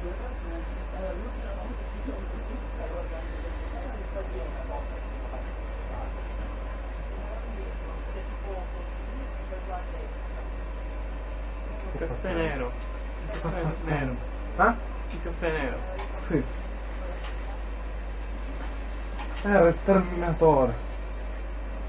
Il caffè nero. Il caffè nero. Ah? Il caffè nero. Sì. Era il terminatore.